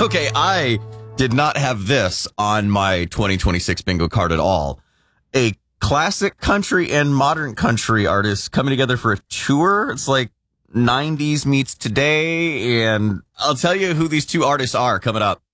Okay, I did not have this on my 2026 bingo card at all. A classic country and modern country artist coming together for a tour. It's like 90s meets today, and I'll tell you who these two artists are coming up.